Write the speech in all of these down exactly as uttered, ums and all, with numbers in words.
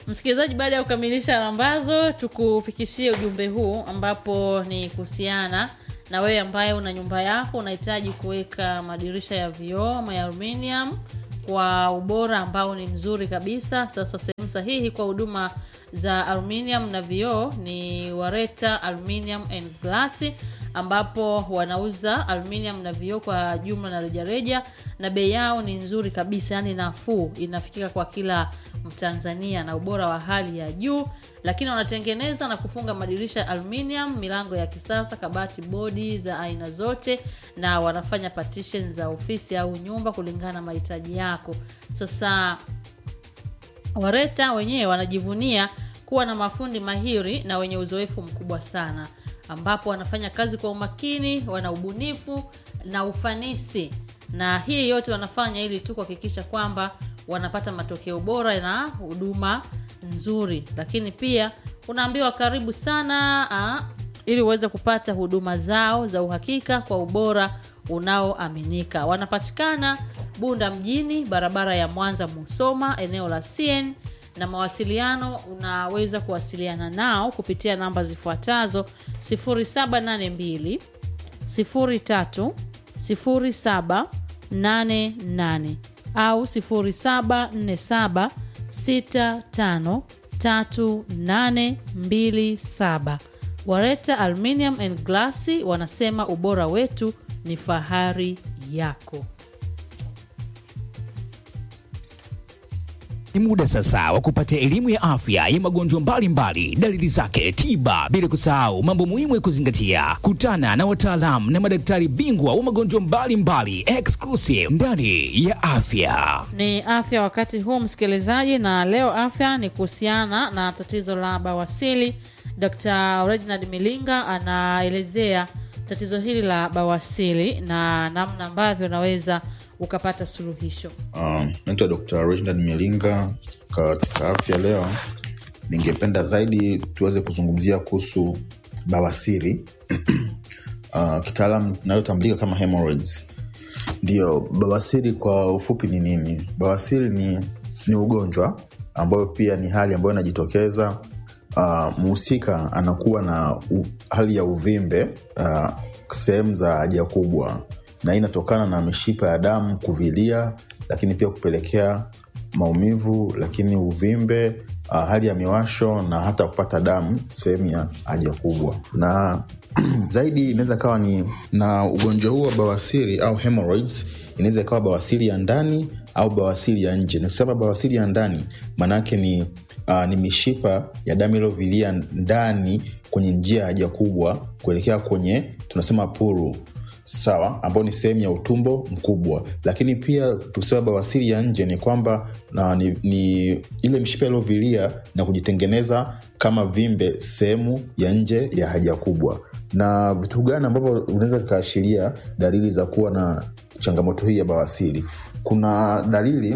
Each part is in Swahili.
Msikilizaji, baada ya kukamilisha lambazo, tukufikishie ujumbe huu ambapo ni kuhusiana na wewe ambaye una nyumba yako unahitaji kuweka madirisha ya vioo ama ya aluminium kwa ubora ambao ni mzuri kabisa. Sasa sehemu sahihi kwa huduma za aluminium na vioo ni Wareta Aluminium and Glass, ambapo wanauza aluminium na vioo kwa jumla na rejareja, na bei yao ni nzuri kabisa, yani nafuu, inafikika kwa kila Mtanzania na ubora wa hali ya juu. Lakini wanatengeneza na kufunga madirisha aluminium, milango ya kisasa, kabati, bodi za aina zote, na wanafanya partition za ofisi au nyumba kulingana na mahitaji yako. Sasa Wareta wenyewe wanajivunia kuwa na mafundi mahiri na wenye uzoefu mkubwa sana, ambapo wanafanya kazi kwa umakini, wana ubunifu na ufanisi. Na hii yote wanafanya ili tu kuhakikisha kwamba wanapata matokeo bora na huduma nzuri. Lakini pia unaambiwa karibu sana aa, ili uweze kupata huduma zao za uhakika kwa ubora unaoaminika. Wanapatikana Bunda mjini, barabara ya Mwanza Musoma, eneo la C N, na mawasiliano unaweza kuwasiliana nao kupitia namba zifuatazo: sifuri saba nane mbili sifuri tatu sifuri saba nane nane au sifuri saba nne saba sita tano tatu nane mbili saba. Wareta Aluminium and Glass wanasema ubora wetu ni fahari yako. Ni muda sasa wa kupata elimu ya afya ya magonjwa mbalimbali, dalili zake, tiba, bila kusahau mambo muhimu ya kuzingatia. Kutana na wataalamu na madaktari bingwa wa magonjwa mbalimbali exclusive ndani ya afya. Ni afya wakati huu, msikilizaji, na leo afya ni kuhusiana na tatizo la bawasiri. Dr. Reginald Milinga anaelezea tatizo hili la bawasiri na namna ambavyo unaweza ukapata suluhisho. Um, naitwa Doctor Reginald Milinga. Katika afya leo ningependa zaidi tuweze kuzungumzia kuhusu bawasiri. uh, kitaalamu inayotambulika kama hemorrhoids. Ndio, bawasiri kwa ufupi ni nini? Bawasiri ni ni ugonjwa ambao pia ni hali ambayo inajitokeza uh, mhusika anakuwa na u, hali ya uvimbe uh, sehemu za haja kubwa, na inatokana na mishipa ya damu kuvilia, lakini pia kupelekea maumivu, lakini uvimbe, uh, hali ya miwasho, na hata kupata damu sehemu ya haja kubwa. Na zaidi inaweza kawa ni na ugonjwa huu wa bawasiri au hemorrhoids, inaweza kawa bawasiri ya ndani au bawasiri ya nje. Nasema bawasiri ya ndani manake ni uh, ni mishipa ya damu iliyovilia ndani kwenye njia ya haja kubwa kuelekea kwenye tunasema puru, sawa, ambao ni sehemu ya utumbo mkubwa. Lakini pia tusema bawasiri ya nje ni kwamba na ni, ni ile mishipa iliyovilia na kujitengeneza kama vimbe sehemu ya nje ya haja kubwa. Na vitu gani ambavyo unaweza kuashiria dalili za kuwa na changamoto hii ya bawasiri? Kuna dalili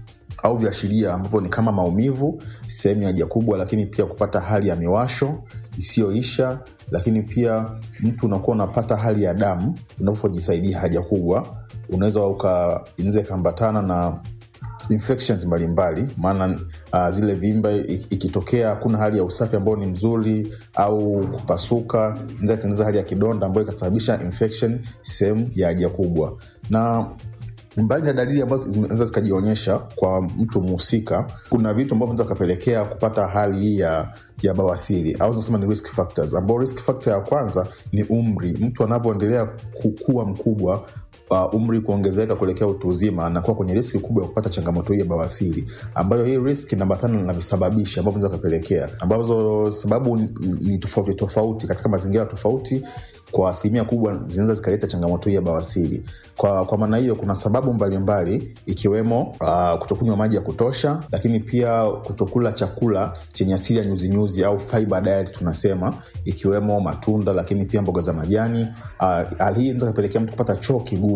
au viashiria ambavyo ni kama maumivu sehemu ya haja kubwa, lakini pia kupata hali ya miwasho isiyoisha, lakini pia mtu unakuwa unapata hali ya damu unapojisaidia haja kubwa. Unaweza uka inaweza kuambatana na infections mbalimbali, maana uh, zile vimba ikitokea kuna hali ya usafi ambao ni nzuri au kupasuka, inaweza kutengeneza hali ya kidonda ambayo ikasababisha infection sehemu ya haja kubwa. Na mbali na dalili ambazo zinaweza zikajionyesha kwa mtu mhusika, kuna vitu ambavyo vinaweza kupelekea kupata hali hii ya ya bawasiri au tunasema ni risk factors. Ambao risk factor ya kwanza ni umri. Mtu anapoendelea kukua mkubwa, uh, umri kuongezeka kuelekea utu uzima, anakuwa kwenye riski kubwa ya kupata changamoto hii ya bawasiri, ambayo hii risk inaambatana na visababishi ambavyo vinaweza kupelekea, ambazo sababu ni, ni tofauti tofauti katika mazingira tofauti, kwa asilimia kubwa zinaweza zikaleta changamoto hii ya bawasiri. Kwa kwa maana hiyo kuna sababu mbalimbali mbali, ikiwemo uh, kutokunywa maji ya kutosha, lakini pia kutokula chakula chenye asili ya nyuzi nyuzi au fiber diet tunasema, ikiwemo matunda, lakini pia mboga za majani. Uh, hali hii inaweza kupelekea mtu kupata choo kigumu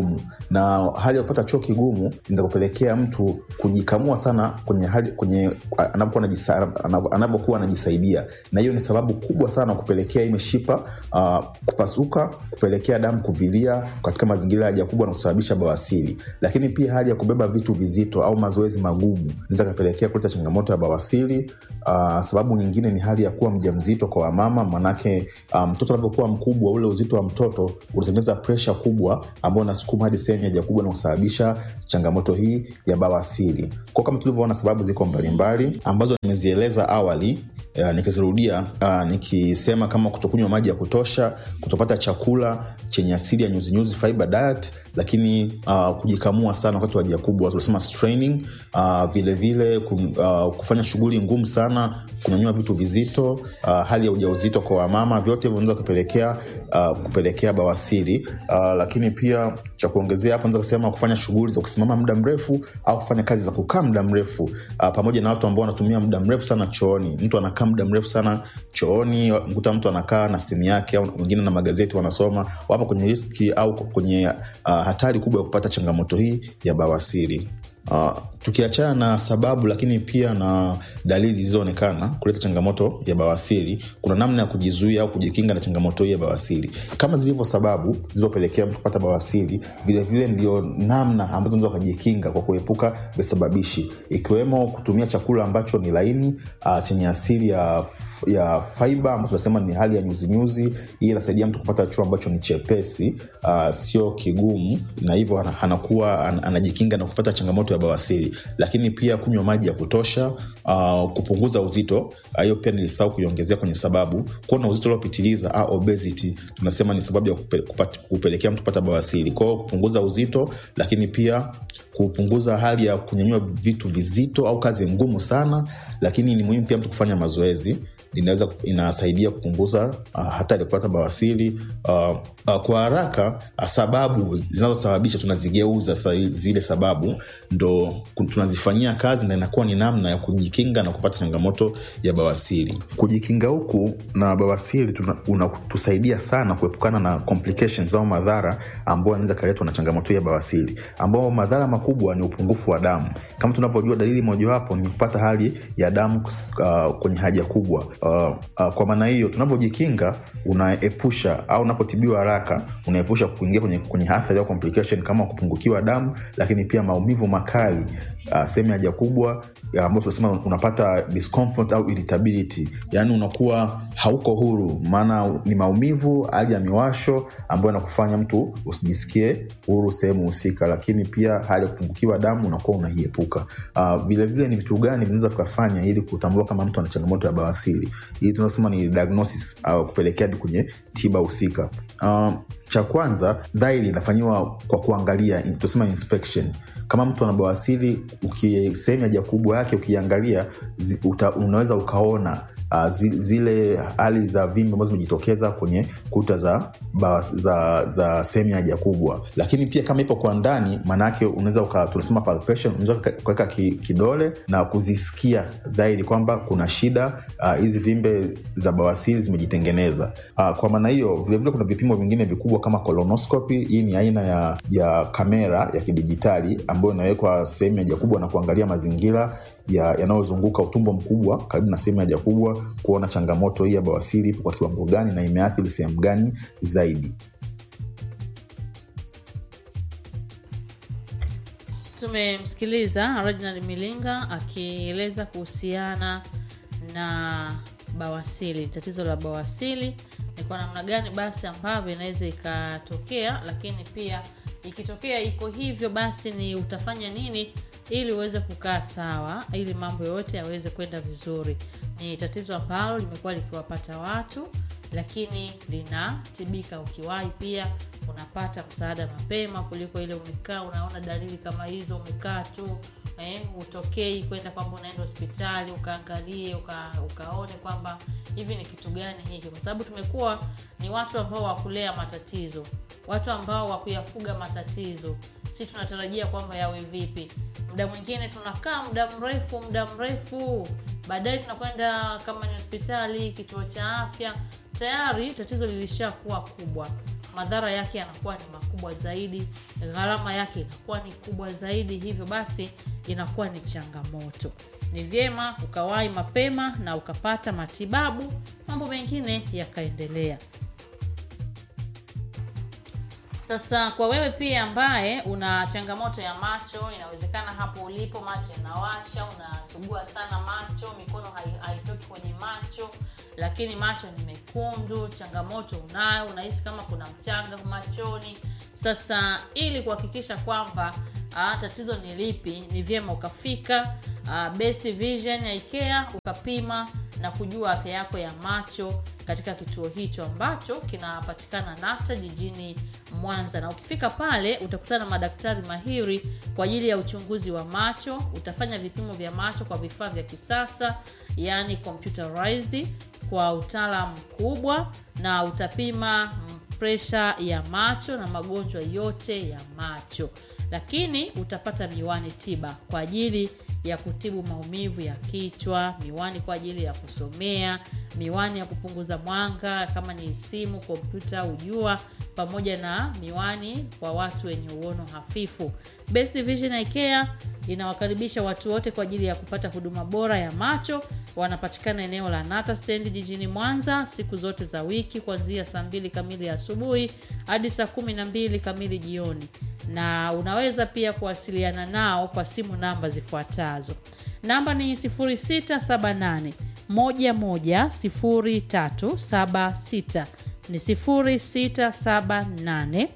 kigumu, na hali ya kupata choo kigumu inakupelekea mtu kujikamua sana kwenye hali kwenye anapokuwa anajisa, anapokuwa anajisaidia, na hiyo ni sababu kubwa sana kupelekea ile mishipa uh, kupasuka, kupelekea damu kuvilia katika mazingira ya haja kubwa na kusababisha bawasiri. Lakini pia hali ya kubeba vitu vizito au mazoezi magumu inaweza kupelekea kuleta changamoto ya bawasiri. Uh, sababu nyingine ni hali ya kuwa mjamzito kwa wamama, manake mtoto um, anapokuwa mkubwa, ule uzito wa mtoto unatengeneza pressure kubwa ambayo inasukuma hadi sehemu ya haja kubwa na kusababisha changamoto hii ya bawasiri. Kwa kama tulivyoona, sababu ziko mbalimbali ambazo nimezieleza awali. Uh, nikizirudia uh, nikisema kama kutokunywa maji ya kutosha, kutopata chakula chenye asili ya nyuzi nyuzi fiber diet, lakini uh, kujikamua sana wakati wa haja kubwa, tunasema straining, uh, vile vile uh, kufanya shughuli ngumu sana, kunyanyua vitu vizito, uh, hali ya ujauzito kwa wamama, vyote vinaweza kupelekea uh, kupelekea bawasiri. Uh, lakini pia cha kuongezea hapo naweza kusema kufanya shughuli za kusimama muda mrefu au kufanya kazi za kukaa muda mrefu, uh, pamoja na watu ambao wanatumia muda mrefu sana chooni. Mtu anakaa muda mrefu sana chooni, mkuta mtu anakaa na simu yake au wengine na magazeti wanasoma, wapo kwenye riski au kwenye uh, hatari kubwa ya kupata changamoto hii ya bawasiri. Uh, tukiachana na sababu lakini pia na dalili zilizoonekana kuleta changamoto ya bawasiri, kuna namna ya kujizuia au kujikinga na changamoto hii ya bawasiri. Kama zilivyo sababu zilizopelekea mtu kupata bawasiri, vile vile ndio namna ambazo unaweza kujikinga kwa kuepuka visababishi, ikiwemo kutumia chakula ambacho ni laini, uh, chenye asili ya ya fiber ambayo tunasema ni hali ya nyuzi nyuzi. Hii inasaidia mtu kupata choo ambacho ni chepesi, uh, sio kigumu, na hivyo anakuwa an, anajikinga na kupata changamoto ya bawasiri. Lakini pia kunywa maji ya kutosha, uh, kupunguza uzito, hiyo uh, pia nilisahau kuiongezea kwenye sababu. Kuwa na uzito uliopitiliza au obesity tunasema ni sababu ya kupe, kupata, kupelekea mtu kupata bawasiri. Kwa hiyo kupunguza uzito, lakini pia kupunguza hali ya kunyanyua vitu vizito au kazi ngumu sana. Lakini ni muhimu pia mtu kufanya mazoezi, inaweza inasaidia kupunguza uh, hatari ya kupata bawasiri. Uh, uh, kwa haraka uh, sababu zinazosababisha tunazigeuza zile sababu, ndo tunazifanyia kazi na inakuwa ni namna ya kujikinga na kupata changamoto ya bawasiri. Kujikinga huku na bawasiri unatusaidia sana kuepukana na complications au madhara ambayo yanaweza kuletwa na changamoto ya bawasiri, ambao madhara makubwa ni upungufu wa damu. Kama tunavyojua, dalili mojawapo ni kupata hali ya damu uh, kwenye haja kubwa. Uh, uh, kwa maana hiyo tunapojikinga, unaepusha au unapotibiwa haraka unaepusha kuingia kwenye kwenye athari au complication kama kupungukiwa damu, lakini pia maumivu makali uh, sehemu ya haja kubwa, ambapo tunasema unapata discomfort au irritability, yani unakuwa hauko huru, maana ni maumivu, hali ya miwasho ambayo inakufanya mtu usijisikie huru sehemu husika. Lakini pia hali ya kupungukiwa damu unakuwa unaiepuka. Uh, vile vile ni vitu gani vinaweza kufanya ili kutambua kama mtu ana changamoto ya bawasiri? Hii tunasema ni diagnosis au uh, kupelekea kwenye tiba husika. Uh, cha kwanza, dhahiri inafanywa kwa kuangalia, tunasema inspection. Kama mtu ana bawasiri, ukisema haja kubwa yake ukiangalia, unaweza ukaona Uh, zile hali za vimbe ambazo zimejitokeza kwenye kuta za za za sehemu ya haja kubwa. Lakini pia kama ipo kwa ndani, maana yake unaweza tunasema palpation, unaweza kuweka kidole na kuzisikia dhahiri kwamba kuna shida, hizi uh, vimbe za bawasiri zimejitengeneza. Uh, kwa maana hiyo vile vile kuna vipimo vingine vikubwa kama colonoscopy. Hii ni aina ya ya kamera ya kidijitali ambayo inawekwa sehemu ya haja kubwa na kuangalia mazingira yanayozunguka utumbo mkubwa karibu na sehemu ya haja kubwa, kuona changamoto hii ya bawasiri ipo kwa kiwango gani na imeathiri sehemu gani zaidi. Tumemsikiliza Reginald Milinga akieleza kuhusiana na bawasiri, tatizo la bawasiri ni kwa namna gani basi ambavyo inaweza ikatokea, lakini pia ikitokea iko hivyo basi ni utafanya nini ili uweze kukaa sawa, ili mambo yote yaweze kwenda vizuri. Ni tatizo ambalo limekuwa likiwapata watu, lakini linatibika ukiwahi. Pia unapata msaada mapema kuliko ile umekaa unaona dalili kama hizo umekaa tu eh utokei kwenda kwamba unaenda hospitali ukaangalie uka, ukaone kwamba hivi ni kitu gani hiki, kwa sababu tumekuwa ni watu ambao wakulea matatizo, watu ambao wakuyafuga matatizo. Sisi tunatarajia kwamba yawe vipi. Muda mwingine tunakaa muda mrefu muda mrefu baadaye tunakwenda kama ni hospitali, kituo cha afya, tayari tatizo lilishakuwa kubwa. madhara yake yanakuwa ni makubwa zaidi, gharama yake inakuwa ni kubwa zaidi, hivyo basi inakuwa ni changamoto. Ni vyema ukawahi mapema na ukapata matibabu, mambo mengine yakaendelea. Sasa kwa wewe pia ambaye una changamoto ya macho, inawezekana hapo ulipo macho yanawasha, unasugua sana macho, mikono haitoki kwenye macho, lakini macho ni mekundu, changamoto unayo, unahisi kama kuna mchanga machoni. Sasa ili kuhakikisha kwamba ah, tatizo ni lipi, ni vyema ukafika ah, Best Vision Eye Care ukapima na kujua afya yako ya macho katika kituo hicho ambacho kinapatikana Nata jijini Mwanza. Na ukifika pale utakutana na madaktari mahiri kwa ajili ya uchunguzi wa macho. Utafanya vipimo vya macho kwa vifaa vya kisasa, yani computerized, kwa utaalamu mkubwa, na utapima pressure ya macho na magonjwa yote ya macho. Lakini utapata miwani tiba kwa ajili ya kutibu maumivu ya kichwa, miwani kwa ajili ya kusomea, miwani ya kupunguza mwanga kama ni simu, kompyuta, ujua, pamoja na miwani kwa watu wenye uono hafifu. Best Vision Eye Care inawakaribisha watu wote kwa ajili ya kupata huduma bora ya macho. Wanapatikana eneo la Nata Stand jijini Mwanza siku zote za wiki kuanzia saa mbili kamili asubuhi hadi saa kumi na mbili kamili jioni. Na unaweza pia kuwasiliana nao kwa simu namba zifuatazo. Namba ni sifuri sita saba nane moja moja sifuri tatu saba sita, ni sifuri sita saba nane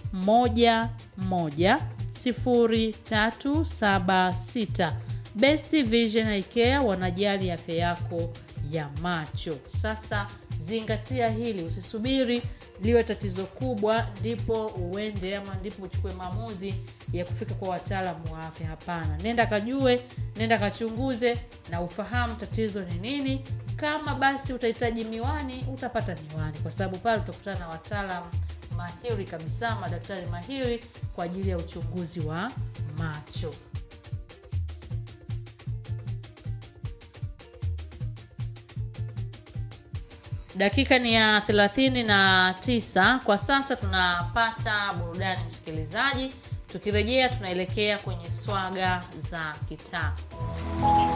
moja moja sifuri tatu saba sita. Best Vision Eye Care wanajali afya yako ya macho. Sasa zingatia hili, usisubiri liwe tatizo kubwa ndipo uende ama ndipo uchukue maamuzi ya kufika kwa wataalamu wa afya. Hapana, nenda kajue, nenda kachunguze na ufahamu tatizo ni nini. Kama basi utahitaji miwani, utapata miwani, kwa sababu pale utakutana na wataalamu mahiri kabisa, madaktari mahiri kwa ajili ya uchunguzi wa macho. Dakika ni ya thelathini na tisa. Kwa sasa tunapata burudani msikilizaji. Tukirejea tunaelekea kwenye swaga za kitaa.